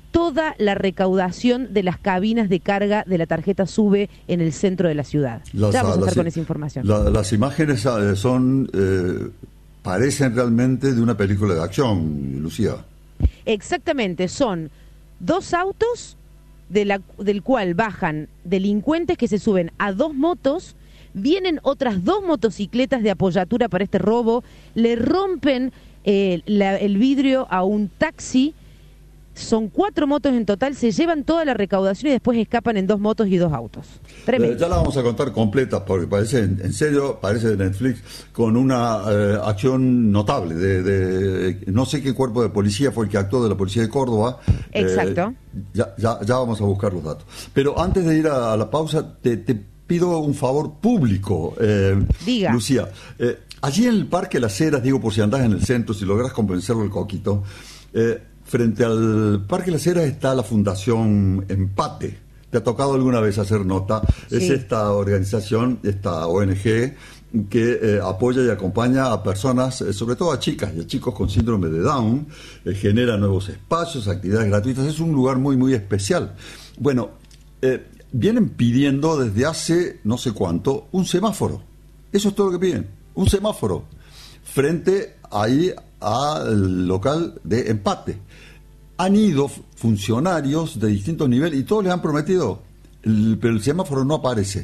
toda la recaudación de las cabinas de carga de la tarjeta SUBE en el centro de la ciudad. Las, ya vamos a las, estar con esa información. La, las imágenes eh, son eh, parecen realmente de una película de acción, Lucía. Exactamente, son dos autos de la, del cual bajan delincuentes que se suben a dos motos, vienen otras dos motocicletas de apoyatura para este robo, le rompen eh, la, el vidrio a un taxi. Son cuatro motos en total, se llevan toda la recaudación y después escapan en dos motos y dos autos. Tremendo. Eh, ya la vamos a contar completa, porque parece, en, en serio, parece de Netflix, con una eh, acción notable. De, de no sé qué cuerpo de policía fue el que actuó, de la policía de Córdoba. Exacto. Eh, ya, ya, ya vamos a buscar los datos. Pero antes de ir a, a la pausa, te, te pido un favor público, eh, Diga. Lucía. Eh, allí en el Parque Las Heras, digo, por si andás en el centro, si logras convencerlo el coquito, eh, frente al Parque Las Heras está la Fundación Empate. ¿Te ha tocado alguna vez hacer nota? Sí. Es esta organización, esta O N G, que eh, apoya y acompaña a personas, eh, sobre todo a chicas y a chicos con síndrome de Down, eh, genera nuevos espacios, actividades gratuitas. Es un lugar muy, muy especial. Bueno, eh, vienen pidiendo desde hace no sé cuánto un semáforo. Eso es todo lo que piden, un semáforo. Frente ahí al local de Empate. Han ido funcionarios de distintos niveles y todos les han prometido, el, pero el semáforo no aparece.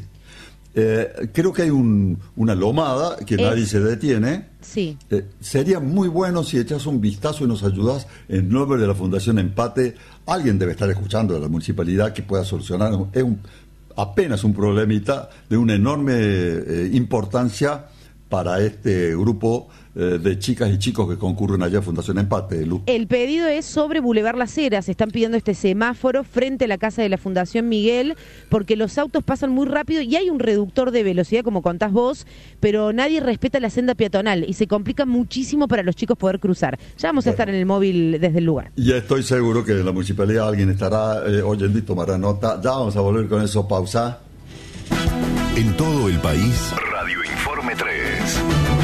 Eh, creo que hay un, una lomada que es, nadie se detiene. Sí. Eh, sería muy bueno si echas un vistazo y nos ayudas en nombre de la Fundación Empate. Alguien debe estar escuchando de la municipalidad que pueda solucionar. Es un, apenas un problemita de una enorme eh, importancia para este grupo eh, de chicas y chicos que concurren allá a Fundación Empate, Lu. El pedido es sobre Boulevard Las Heras. Están pidiendo este semáforo frente a la casa de la Fundación Miguel, porque los autos pasan muy rápido y hay un reductor de velocidad, como contás vos, pero nadie respeta la senda peatonal y se complica muchísimo para los chicos poder cruzar. Ya vamos bueno. a estar en el móvil desde el lugar. Y estoy seguro que en la municipalidad alguien estará eh, oyendo y tomará nota. Ya vamos a volver con eso, pausa. En todo el país, Radio Informe tres.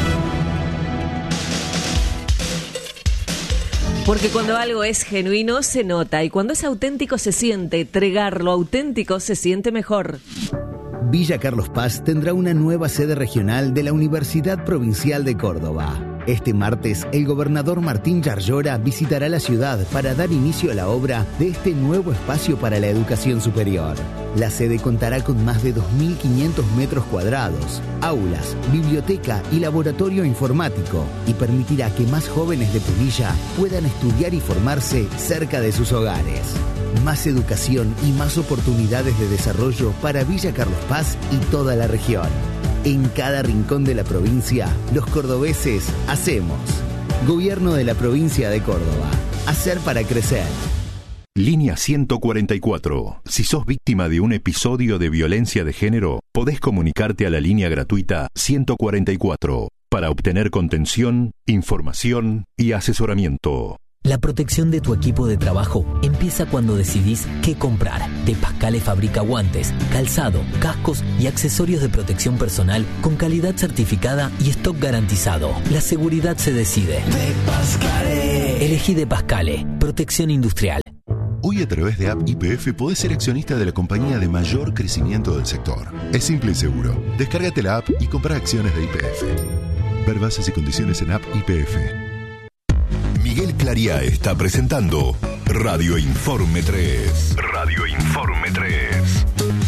Porque cuando algo es genuino se nota y cuando es auténtico se siente. Tregar lo auténtico se siente mejor. Villa Carlos Paz tendrá una nueva sede regional de la Universidad Provincial de Córdoba. Este martes, el gobernador Martín Yarlora visitará la ciudad para dar inicio a la obra de este nuevo espacio para la educación superior. La sede contará con más de dos mil quinientos metros cuadrados, aulas, biblioteca y laboratorio informático, y permitirá que más jóvenes de Punilla puedan estudiar y formarse cerca de sus hogares. Más educación y más oportunidades de desarrollo para Villa Carlos Paz y toda la región. En cada rincón de la provincia, los cordobeses hacemos. Gobierno de la provincia de Córdoba. Hacer para crecer. Línea ciento cuarenta y cuatro. Si sos víctima de un episodio de violencia de género, podés comunicarte a la línea gratuita ciento cuarenta y cuatro para obtener contención, información y asesoramiento. La protección de tu equipo de trabajo empieza cuando decidís qué comprar. De Pascale fabrica guantes, calzado, cascos y accesorios de protección personal con calidad certificada y stock garantizado. La seguridad se decide. De Pascale. Elegí De Pascale. Protección industrial. Hoy a través de App Y P F podés ser accionista de la compañía de mayor crecimiento del sector. Es simple y seguro. Descárgate la app y compra acciones de Y P F. Ver bases y condiciones en App Y P F. Miguel Clariá está presentando Radio Informe tres. Radio Informe tres.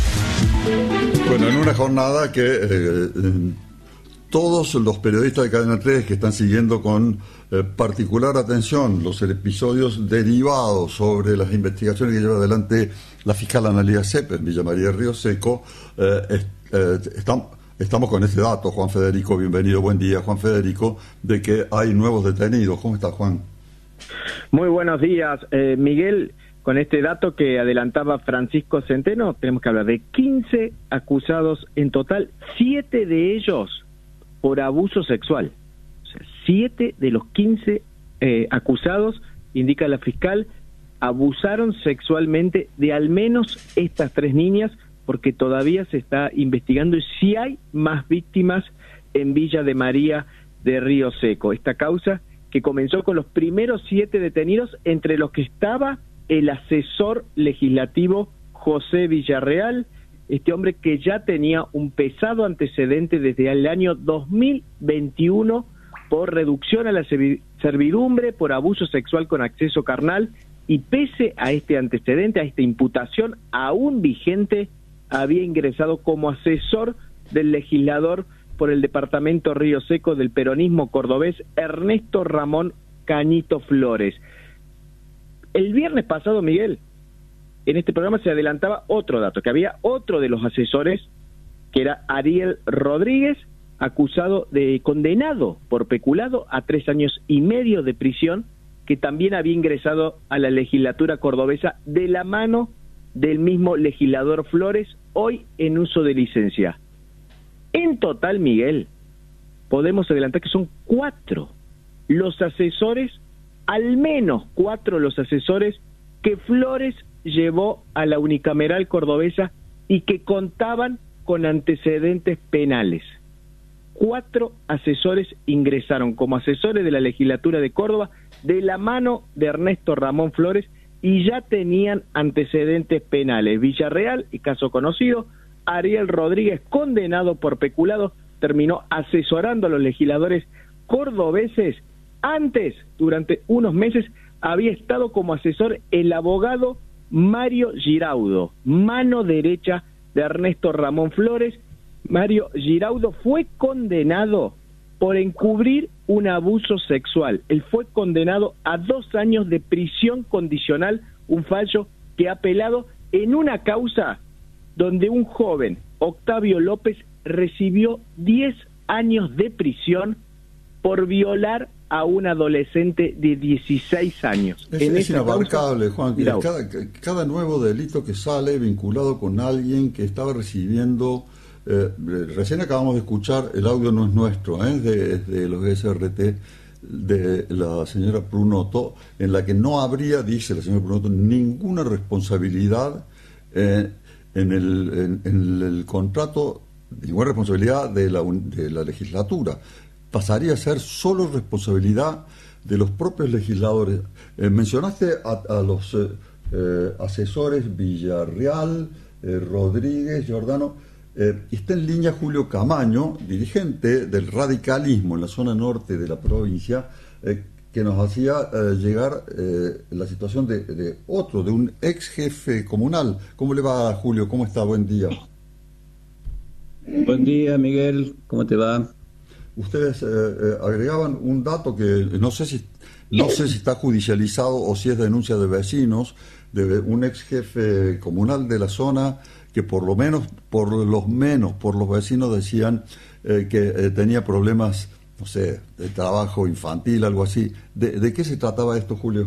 Bueno, en una jornada que eh, todos los periodistas de Cadena tres que están siguiendo con eh, particular atención los episodios derivados sobre las investigaciones que lleva adelante la fiscal Analía Sepe en Villa María del Río Seco, eh, eh, eh, están... Estamos con este dato, Juan Federico, bienvenido, buen día, Juan Federico, de que hay nuevos detenidos. ¿Cómo está, Juan? Muy buenos días, eh, Miguel. Con este dato que adelantaba Francisco Centeno, tenemos que hablar de quince acusados en total, siete de ellos por abuso sexual. O sea, siete de los quince eh, acusados, indica la fiscal, abusaron sexualmente de al menos estas tres niñas, porque todavía se está investigando si hay más víctimas en Villa de María de Río Seco. Esta causa que comenzó con los primeros siete detenidos, entre los que estaba el asesor legislativo José Villarreal, este hombre que ya tenía un pesado antecedente desde el año dos mil veintiuno por reducción a la servidumbre, por abuso sexual con acceso carnal, y pese a este antecedente, a esta imputación aún vigente, había ingresado como asesor del legislador por el departamento Río Seco del peronismo cordobés, Ernesto Ramón Cañito Flores. El viernes pasado, Miguel, en este programa se adelantaba otro dato, que había otro de los asesores, que era Ariel Rodríguez, acusado de, condenado por peculado a tres años y medio de prisión, que también había ingresado a la legislatura cordobesa de la mano del mismo legislador Flores, hoy en uso de licencia. En total, Miguel, podemos adelantar que son cuatro los asesores, al menos cuatro los asesores que Flores llevó a la unicameral cordobesa y que contaban con antecedentes penales. Cuatro asesores ingresaron como asesores de la legislatura de Córdoba de la mano de Ernesto Ramón Flores y ya tenían antecedentes penales. Villarreal, y caso conocido, Ariel Rodríguez, condenado por peculado, terminó asesorando a los legisladores cordobeses. Antes, durante unos meses, había estado como asesor el abogado Mario Giraudo, mano derecha de Ernesto Ramón Flores. Mario Giraudo fue condenado por encubrir un abuso sexual. Él fue condenado a dos años de prisión condicional, un fallo que ha apelado en una causa donde un joven, Octavio López, recibió diez años de prisión por violar a un adolescente de dieciséis años. Es, es inabarcable, Juan. Cada, cada nuevo delito que sale vinculado con alguien que estaba recibiendo... Eh, recién acabamos de escuchar, el audio no es nuestro, ¿eh? de, de los S R T, de la señora Prunoto, en la que no habría, dice la señora Prunoto, ninguna responsabilidad eh, en, el, en, en el contrato, ninguna responsabilidad de la, de la legislatura. Pasaría a ser solo responsabilidad de los propios legisladores. Eh, mencionaste a, a los eh, eh, asesores Villarreal, eh, Rodríguez, Giordano. Eh, está en línea Julio Camaño, dirigente del radicalismo en la zona norte de la provincia, eh, que nos hacía eh, llegar eh, la situación de, de otro, de un ex jefe comunal. ¿Cómo le va, Julio? ¿Cómo está? Buen día. Buen día, Miguel. ¿Cómo te va? Ustedes eh, eh, agregaban un dato que no sé si no sé si está judicializado o si es denuncia de vecinos, de un ex jefe comunal de la zona, que por lo menos, por los menos, por los vecinos decían eh, que eh, tenía problemas, no sé, de trabajo infantil, algo así. ¿De, de qué se trataba esto, Julio?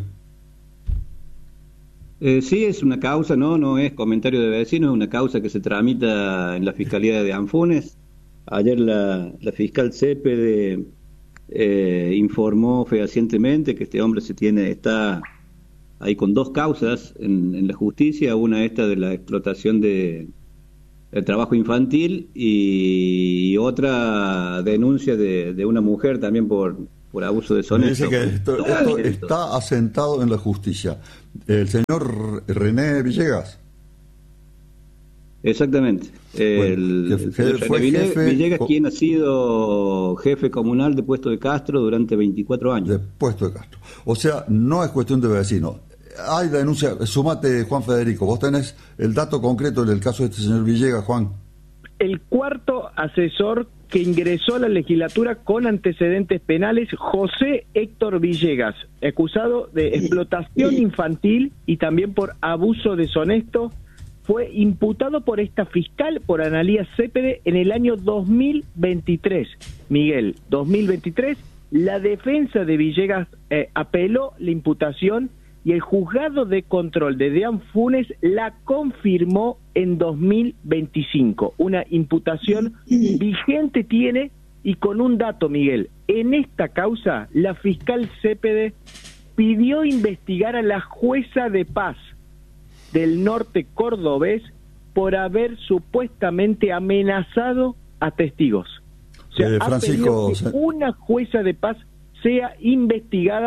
Eh, sí, es una causa, no, no es comentario de vecinos, es una causa que se tramita en la Fiscalía de Anfunes. Ayer la, la fiscal Cepede eh, informó fehacientemente que este hombre se tiene, está ahí con dos causas en, en la justicia, una esta de la explotación de, de trabajo infantil y, y otra denuncia de, de una mujer también por, por abuso deshonesto. Me dice que esto, esto está asentado en la justicia. El señor René Villegas. Exactamente. El, bueno, que, el fue Villegas, jefe, Villegas quien ha sido jefe comunal de Puesto de Castro durante veinticuatro años. De Puesto de Castro. O sea, no es cuestión de vecinos. Hay denuncia, sumate, Juan Federico, vos tenés el dato concreto del caso de este señor Villegas, Juan. El cuarto asesor que ingresó a la legislatura con antecedentes penales, José Héctor Villegas, acusado de explotación infantil y también por abuso deshonesto, fue imputado por esta fiscal, por Analía Cepede, en el año dos mil veintitrés. Miguel, dos mil veintitrés, la defensa de Villegas eh, apeló la imputación y el juzgado de control de Deán Funes la confirmó en dos mil veinticinco. Una imputación vigente tiene, y con un dato, Miguel, en esta causa la fiscal Cepede pidió investigar a la jueza de paz del norte cordobés por haber supuestamente amenazado a testigos. O sea, eh, ha Francisco, pedido que una jueza de paz sea investigada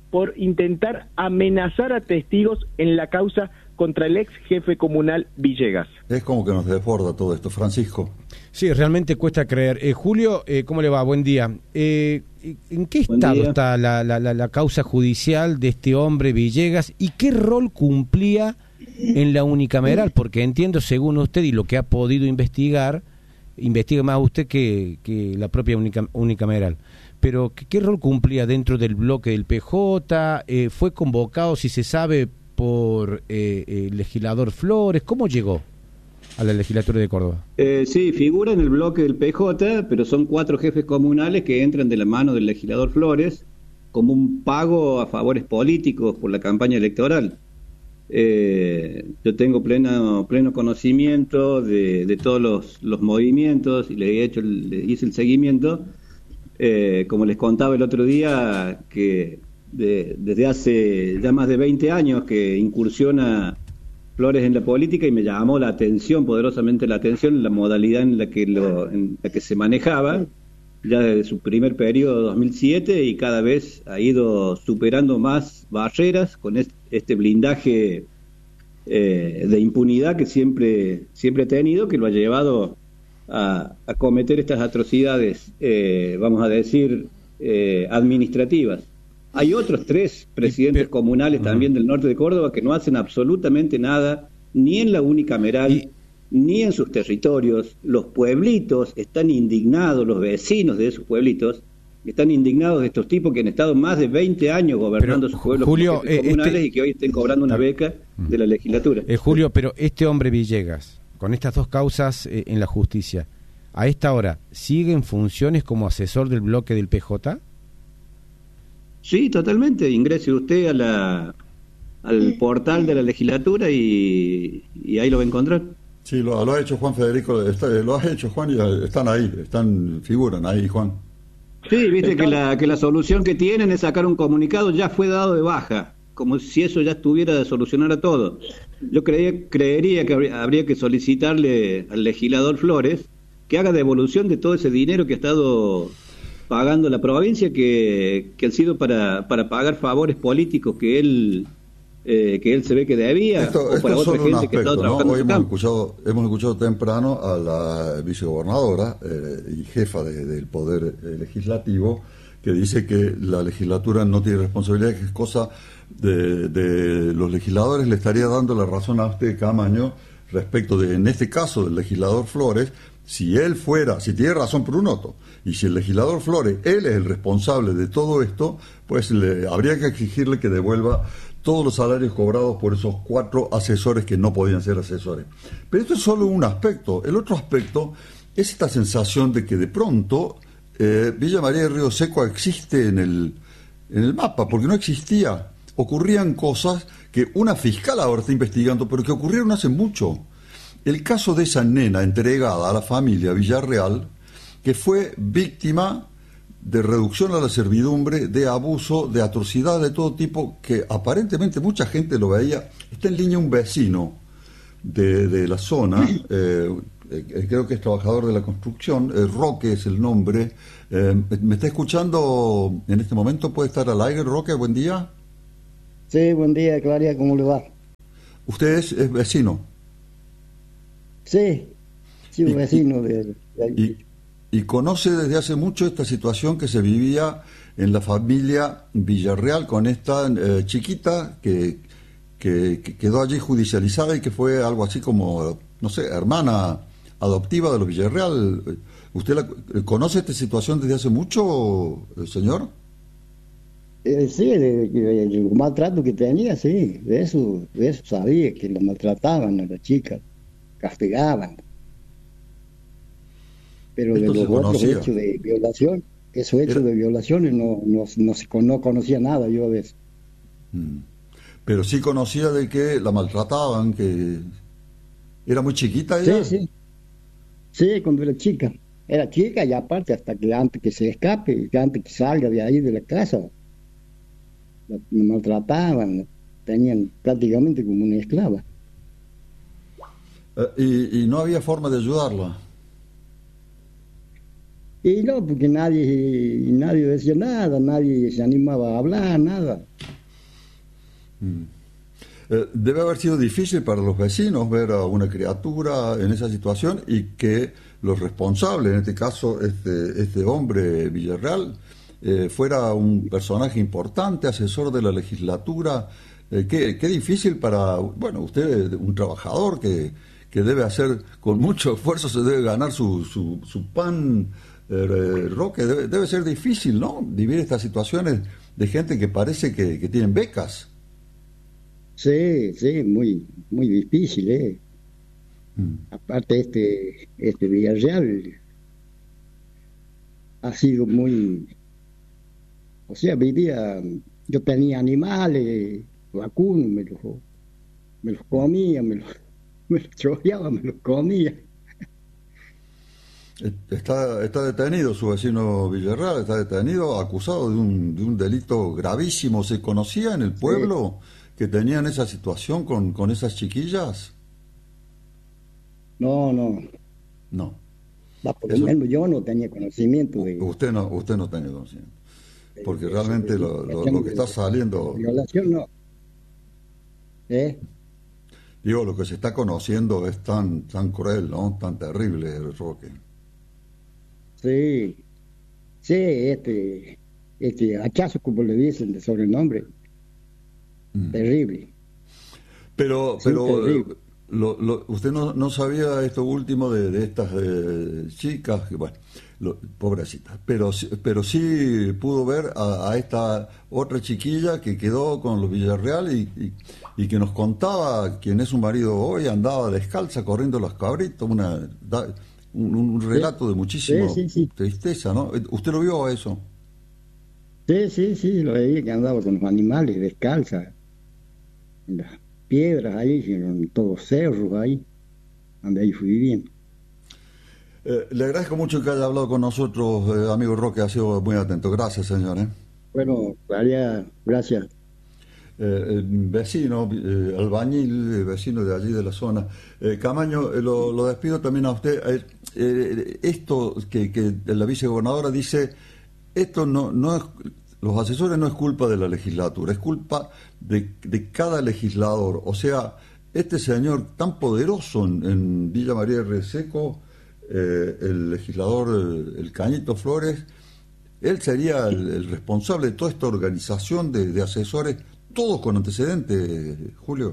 por intentar amenazar a testigos en la causa contra el ex jefe comunal Villegas. Es como que nos desborda todo esto, Francisco. Sí, realmente cuesta creer. Eh, Julio, eh, ¿cómo le va? Buen día. Eh, ¿En qué Buen estado día. está la, la, la, la causa judicial de este hombre Villegas y qué rol cumplía en la unicameral? Porque entiendo, según usted y lo que ha podido investigar, investiga más usted que, que la propia unica, unicameral. Pero ¿qué, ¿qué rol cumplía dentro del bloque del P J? Eh, ¿Fue convocado, si se sabe, por eh, el legislador Flores? ¿Cómo llegó a la legislatura de Córdoba? Eh, sí, figura en el bloque del P J, pero son cuatro jefes comunales que entran de la mano del legislador Flores como un pago a favores políticos por la campaña electoral. Eh, yo tengo pleno pleno conocimiento de, de todos los, los movimientos y le he hecho el, le hice el seguimiento. Eh, como les contaba el otro día, que de, desde hace ya más de veinte años que incursiona Flores en la política, y me llamó la atención, poderosamente la atención, la modalidad en la que lo, en la que se manejaba, ya desde su primer periodo, dos mil siete, y cada vez ha ido superando más barreras con este, este blindaje eh, de impunidad que siempre, siempre ha tenido, que lo ha llevado a, a cometer estas atrocidades, eh, vamos a decir, eh, administrativas. Hay otros tres presidentes comunales también del norte de Córdoba que no hacen absolutamente nada, ni en la unicameral, ni en sus territorios. Los pueblitos están indignados, los vecinos de esos pueblitos están indignados de estos tipos que han estado más de veinte años gobernando sus pueblos Julio, como jefes comunales, este- y que hoy estén cobrando una beca de la legislatura. Eh, Julio, pero este hombre Villegas, con estas dos causas eh, en la justicia, a esta hora, ¿sigue en funciones como asesor del bloque del P J? Sí, totalmente. Ingrese usted a la, al portal de la legislatura y, y ahí lo va a encontrar. Sí, lo, lo ha hecho Juan Federico, está- lo has hecho Juan, y están ahí, están figuran ahí, Juan. Sí, viste que la, que la solución que tienen es sacar un comunicado, ya fue dado de baja, como si eso ya estuviera de solucionar a todo. Yo creía, creería que habría, habría que solicitarle al legislador Flores que haga devolución de todo ese dinero que ha estado pagando la provincia, que, que han sido para, para pagar favores políticos que él eh, que él se ve que debía, Esto, o esto para es otra solo un gente que ha estado aspecto, ¿no? trabajando Hoy en su hemos campo. escuchado, hemos escuchado temprano a la vicegobernadora eh, y jefa de- del Poder eh, Legislativo, que dice que la legislatura no tiene responsabilidad, que es cosa de, de los legisladores. Le estaría dando la razón a usted, Camaño, respecto de, en este caso, del legislador Flores. Si él fuera, si tiene razón Prunoto, y si el legislador Flores, él es el responsable de todo esto, pues le, habría que exigirle que devuelva todos los salarios cobrados por esos cuatro asesores que no podían ser asesores. Pero esto es solo un aspecto. El otro aspecto es esta sensación de que de pronto eh, Villa María de Río Seco existe en el, en el mapa, porque no existía. Ocurrían cosas que una fiscal ahora está investigando, pero que ocurrieron hace mucho. El caso de esa nena entregada a la familia Villarreal, que fue víctima de reducción a la servidumbre, de abuso, de atrocidad de todo tipo, que aparentemente mucha gente lo veía. Está en línea un vecino de, de la zona, eh, eh, creo que es trabajador de la construcción, eh, Roque es el nombre. Eh, ¿Me está escuchando en este momento? ¿Puede estar al aire, Roque? Buen día. Sí, buen día, Claria, ¿cómo le va? ¿Usted es, es vecino? Sí, sí, un vecino de, de ahí. Y, y conoce desde hace mucho esta situación que se vivía en la familia Villarreal con esta eh, chiquita que, que, que quedó allí judicializada y que fue algo así como, no sé, hermana adoptiva de los Villarreal. ¿Usted la, conoce esta situación desde hace mucho, señor? Eh, sí, de, de- el maltrato que tenía, sí, de eso, de eso sabía, que lo maltrataban a la chica, castigaban. Pero de Esto los se otros conocía. hechos de violación, esos hechos Era- de violaciones no, no, no, se con- no conocía nada yo de eso. Mm. Pero sí conocía de que la maltrataban, que era muy chiquita ella. Sí, sí. Sí, cuando era chica. Era chica y aparte hasta que antes que se escape, que antes que salga de ahí de la casa, la, la maltrataban, la tenían prácticamente como una esclava. Eh, y, y no había forma de ayudarla. Y no, porque nadie, nadie decía nada, nadie se animaba a hablar, nada. Mm. Eh, debe haber sido difícil para los vecinos ver a una criatura en esa situación y que los responsables, en este caso este, este hombre Villarreal, eh, fuera un personaje importante, asesor de la legislatura. Eh, qué, qué difícil para, bueno, usted, un trabajador que, que debe hacer con mucho esfuerzo, se debe ganar su, su, su pan, eh, Roque, debe, debe ser difícil, ¿no? Vivir estas situaciones de gente que parece que, que tienen becas. Sí, sí, muy, muy difícil, ¿eh? Mm. Aparte este, este Villarreal ha sido muy, o sea, vivía, yo tenía animales, vacunos, me los, me los comía, me los, me los choreaba, me los comía. Está, está detenido su vecino Villarreal, está detenido, acusado de un, de un delito gravísimo. ¿Se conocía en el pueblo sí. que tenían esa situación con, con esas chiquillas? No, no. No. Va, por lo menos yo no tenía conocimiento de... Usted no, usted no tenía conocimiento. Porque realmente lo, lo, lo que está saliendo... Violación no. ¿Eh? Digo, lo que se está conociendo es tan, tan cruel, ¿no? Tan terrible, Roque. Sí, sí, este, este hachazo, como le dicen de sobrenombre, mm. terrible. Pero, sí, pero terrible. Lo, lo, usted no, no sabía esto último de, de estas eh, chicas, que bueno, lo, pobrecitas, pero, pero sí pudo ver a, a esta otra chiquilla que quedó con los Villarreal y, y, y que nos contaba quién es su marido hoy, andaba descalza corriendo los cabritos, una... Da, Un, un relato sí, de muchísima sí, sí, sí. tristeza, ¿no? ¿Usted lo vio eso? Sí, sí, sí, lo veía que andaba con los animales descalza, en las piedras ahí, en todos los cerros ahí, donde ahí fui viviendo. Eh, le agradezco mucho que haya hablado con nosotros, eh, amigo Roque, ha sido muy atento. Gracias, señor. ¿eh? Bueno, María, gracias. Eh, vecino, eh, albañil, vecino de allí de la zona. Eh, Camaño, eh, lo, lo despido también a usted. Eh, eh, esto que, que la vicegobernadora dice, esto no, no es, los asesores no es culpa de la legislatura, es culpa de, de cada legislador. O sea, este señor tan poderoso en, en Villa María de Reseco, eh, el legislador, el, el Cañito Flores, él sería el, el responsable de toda esta organización de, de asesores, todos con antecedentes, Julio.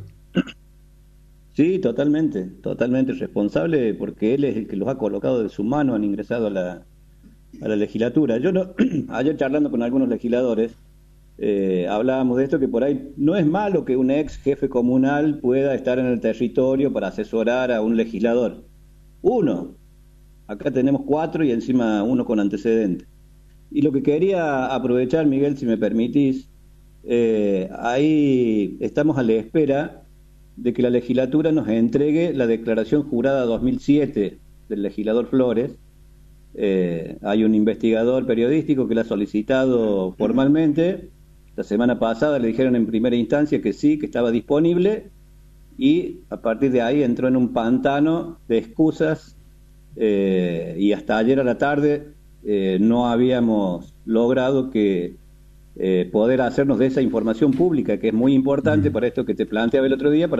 Sí, totalmente, totalmente responsable, porque él es el que los ha colocado de su mano, han ingresado a la, a la legislatura. Yo no, ayer charlando con algunos legisladores, eh, hablábamos de esto, que por ahí no es malo que un ex jefe comunal pueda estar en el territorio para asesorar a un legislador. Uno, acá tenemos cuatro y encima uno con antecedentes. Y lo que quería aprovechar, Miguel, si me permitís, Eh, ahí estamos a la espera de que la legislatura nos entregue la declaración jurada dos mil siete del legislador Flores. Eh, hay un investigador periodístico que la ha solicitado formalmente. La semana pasada le dijeron en primera instancia que sí, que estaba disponible, y a partir de ahí entró en un pantano de excusas, eh, y hasta ayer a la tarde eh, no habíamos logrado que Eh, poder hacernos de esa información pública, que es muy importante para esto que te planteaba el otro día, para